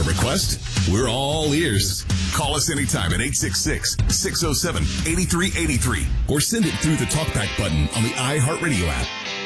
Got a request? We're all ears. Call us anytime at 866-607-8383 or send it through the TalkBack button on the iHeartRadio app.